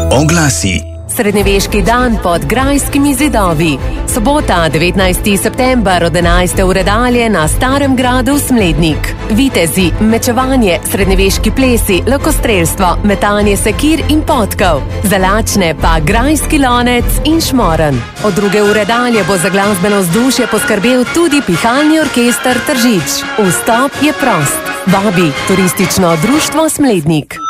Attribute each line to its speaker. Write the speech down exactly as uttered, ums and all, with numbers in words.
Speaker 1: Oglasi.
Speaker 2: Srednjeveški dan pod grajskimi zidovi. Sobota, devetnajsti september od enajste ure dalje na Starem gradu Smlednik. Vitezi, mečevanje, srednjeveški plesi, lokostrelstvo, metanje sekir in potkov. Za lačne pa grajski lonec in šmoren. Od druge ure dalje bo za glasbeno vzdušje poskrbel tudi pihalni orkester Tržič. Vstop je prost. Vabi Turistično društvo Smlednik.